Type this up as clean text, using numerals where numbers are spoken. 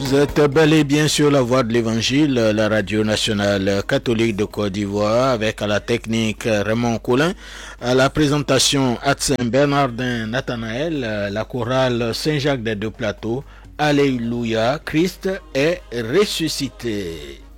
Vous êtes bel et bien sur la voie de l'évangile, la radio nationale catholique de Côte d'Ivoire, avec à la technique Raymond Coulin, à la présentation Saint Bernardin Nathanaël, la chorale Saint-Jacques des Deux Plateaux. Alléluia, Christ est ressuscité.